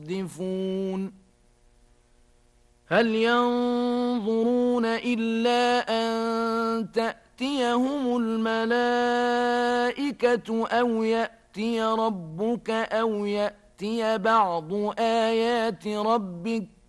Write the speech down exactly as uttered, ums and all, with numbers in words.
يصدفون هل ينظرون إلا أن تأتيهم الملائكة أو يأتي ربك أو يأتي بعض آيات ربك